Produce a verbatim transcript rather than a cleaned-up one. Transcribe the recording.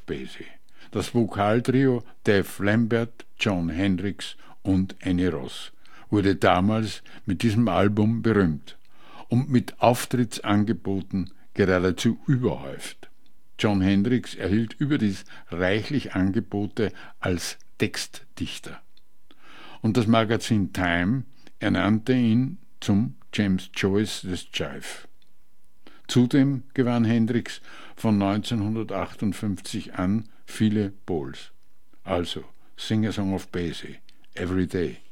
Basie. Das Vokaltrio Def Lambert, Jon Hendricks und Annie Ross wurde damals mit diesem Album berühmt und mit Auftrittsangeboten geradezu überhäuft. Jon Hendricks erhielt überdies reichlich Angebote als Textdichter. Und das Magazin Time ernannte ihn zum James Joyce des Jive. Zudem gewann Hendricks von neunzehnhundertachtundfünfzig an viele Bowls. Also Sing a Song of Basie, Every Day.